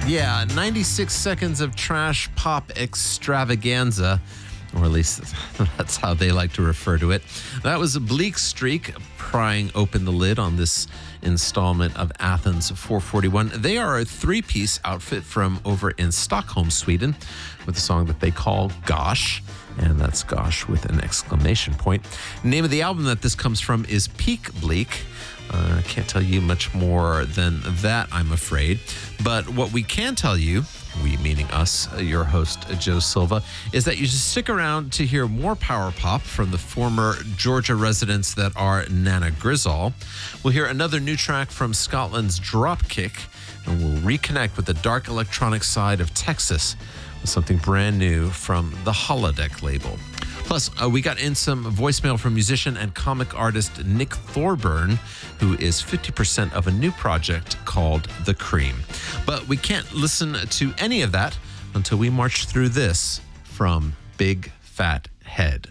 Yeah, 96 seconds of trash pop extravaganza, or at least that's how they like to refer to it. That was a Bleak Streak prying open the lid on this installment of Athens 441. They are a three-piece outfit from over in Stockholm, Sweden, with a song that they call Gosh, and that's Gosh with an exclamation point. The name of the album that this comes from is Peak Bleak. I can't tell you much more than that, I'm afraid. But what we can tell you, we meaning us, your host, Joe Silva, is that you should stick around to hear more power pop from the former Georgia residents that are Nana Grizzle. We'll hear another new track from Scotland's Dropkick, and we'll reconnect with the dark electronic side of Texas with something brand new from the Holodeck label. Plus, we got in some voicemail from musician and comic artist Nick Thorburn, who is 50% of a new project called The Cream. But we can't listen to any of that until we march through this from Big Fat Head.